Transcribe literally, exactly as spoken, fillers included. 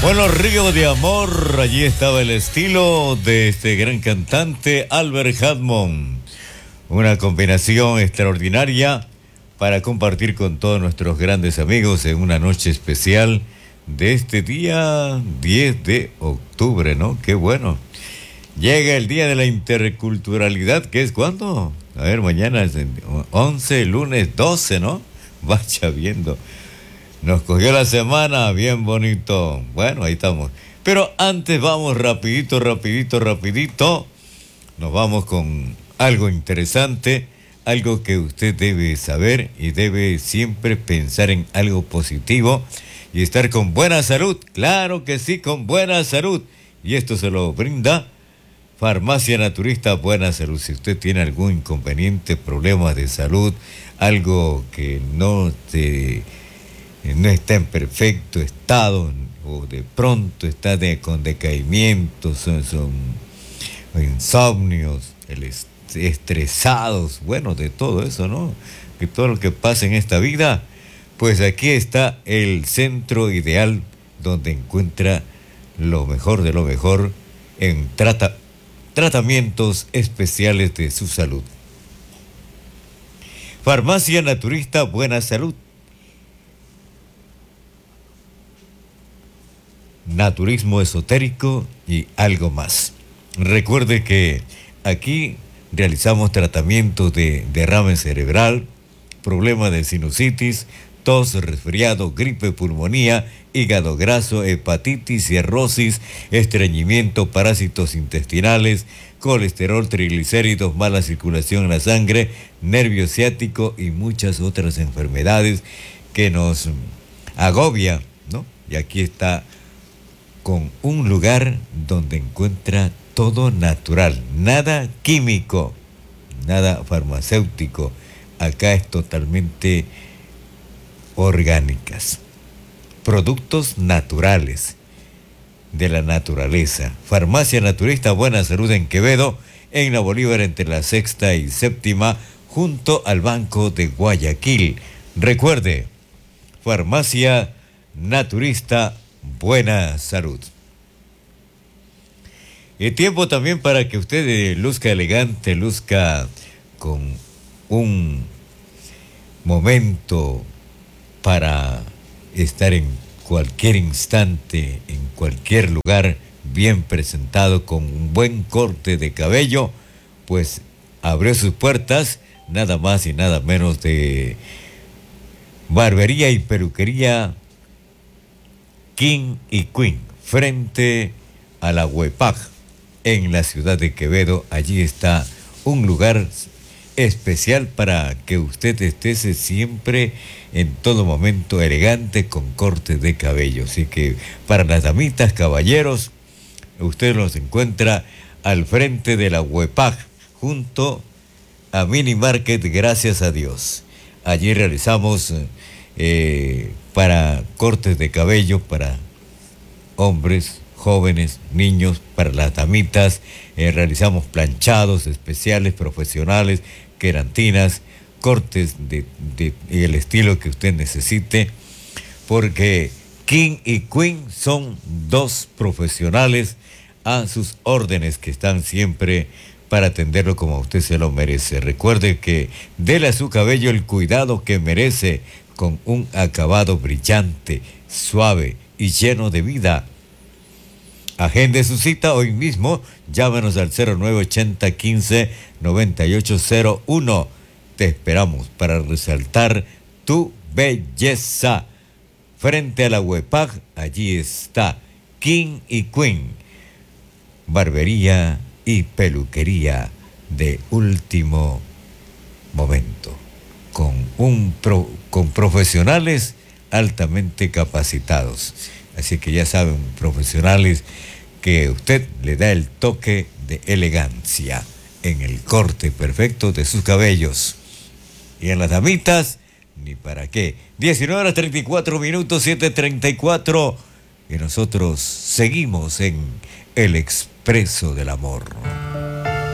Bueno, Río de Amor, allí estaba el estilo de este gran cantante Albert Hammond. Una combinación extraordinaria para compartir con todos nuestros grandes amigos en una noche especial de este día diez de octubre, ¿no? Qué bueno. Llega el día de la interculturalidad, ¿qué es cuándo? A ver, mañana es once, lunes doce, ¿no? Vaya viendo. Nos cogió la semana, bien bonito. Bueno, ahí estamos. Pero antes vamos rapidito, rapidito, rapidito. Nos vamos con algo interesante, algo que usted debe saber y debe siempre pensar en algo positivo y estar con buena salud. Claro que sí, con buena salud. Y esto se lo brinda Farmacia Naturista Buena Salud. Si usted tiene algún inconveniente, problemas de salud, algo que no te... no está en perfecto estado o de pronto está de, con decaimiento, son, son insomnios, el est estresados, bueno, de todo eso, ¿no? Que todo lo que pasa en esta vida, pues aquí está el centro ideal donde encuentra lo mejor de lo mejor en trata, tratamientos especiales de su salud. Farmacia Naturista Buena Salud. Naturismo esotérico y algo más. Recuerde que aquí realizamos tratamientos de derrame cerebral, problemas de sinusitis, tos, resfriado, gripe, pulmonía, hígado graso, hepatitis, cirrosis, estreñimiento, parásitos intestinales, colesterol, triglicéridos, mala circulación en la sangre, nervio ciático y muchas otras enfermedades que nos agobia, ¿no? Y aquí está con un lugar donde encuentra todo natural, nada químico, nada farmacéutico. Acá es totalmente orgánicas, productos naturales de la naturaleza. Farmacia Naturista Buena Salud en Quevedo, en la Bolívar entre la sexta y séptima, junto al Banco de Guayaquil. Recuerde, Farmacia Naturista Buena Salud. Y tiempo también para que usted eh, luzca elegante, luzca con un momento para estar en cualquier instante, en cualquier lugar, bien presentado, con un buen corte de cabello, pues abrió sus puertas nada más y nada menos de barbería y peluquería King y Queen, frente a la Huepag, en la ciudad de Quevedo. Allí está un lugar especial para que usted esté siempre, en todo momento, elegante con corte de cabello. Así que para las damitas, caballeros, usted los encuentra al frente de la Huepag, junto a Mini Market, gracias a Dios. Allí realizamos eh, para cortes de cabello para hombres, jóvenes, niños, para las damitas, eh, realizamos planchados especiales, profesionales, queratinas, cortes de, de, de el estilo que usted necesite, porque King y Queen son dos profesionales a sus órdenes que están siempre para atenderlo como usted se lo merece. Recuerde que dele a su cabello el cuidado que merece, con un acabado brillante, suave y lleno de vida. Agende su cita hoy mismo, llámenos al cero nueve ochenta quince noventa y ocho cero uno. Te esperamos para resaltar tu belleza. Frente a la Huepag, allí está King y Queen, barbería y peluquería de último momento, con, un pro, con profesionales altamente capacitados. Así que ya saben, profesionales que usted le da el toque de elegancia en el corte perfecto de sus cabellos. Y en las damitas, ni para qué. diecinueve horas treinta y cuatro minutos, siete treinta y cuatro. Y nosotros seguimos en El Expreso del Amor.